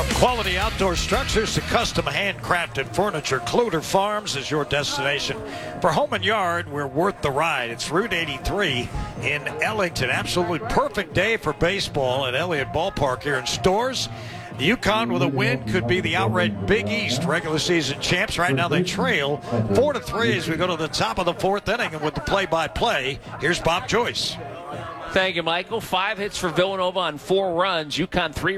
Quality outdoor structures to custom handcrafted furniture. Cluter Farms is your destination for home and yard. We're worth the ride. It's Route 83 in Ellington. Absolutely perfect day for baseball at Elliott Ballpark here in Stores. UConn with a win could be the outright Big East regular season champs. Right now they trail 4-3 as we go to the top of the fourth inning. And with the play-by-play, here's Bob Joyce. Thank you, Michael. 5 hits for Villanova on 4 runs. UConn 3